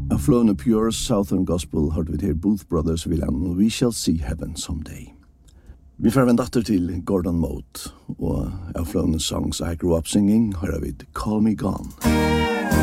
Av flowne Pure Southern Gospel hørte vi til Booth Brothers William, We Shall See Heaven Someday. Vi får vende atter til Gordon Mote, og av flowne songs I Grew Up Singing hører vi Call Me Gone.